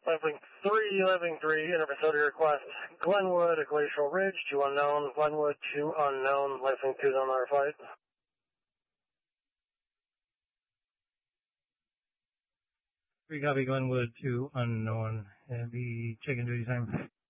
Lifelink 3, Lifelink 3, interfacility request. Glenwood, Glacial Ridge, 2 unknown. Glenwood, 2 unknown. Lifelink 2 is on our flight. We copy Glenwood 2 unknown. And the check-in duty time.